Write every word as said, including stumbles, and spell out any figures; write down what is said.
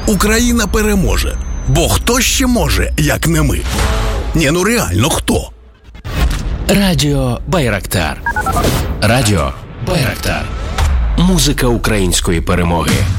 Україна переможе. Бо хто ще може, як не ми? Ні, ну реально, хто? Радіо Байрактар. Радіо Байрактар. Музика української перемоги.